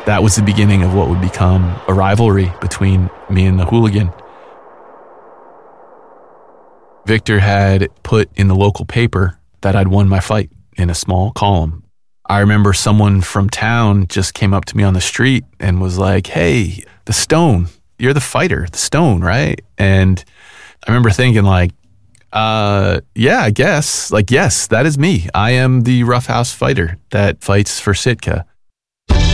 That was the beginning of what would become a rivalry between me and the hooligan. Victor had put in the local paper that I'd won my fight in a small column. I remember someone from town just came up to me on the street and was like, "Hey, the Stone, you're the fighter, the Stone, right?" And I remember thinking like, yeah, I guess. Like, yes, that is me. I am the Rough House fighter that fights for Sitka.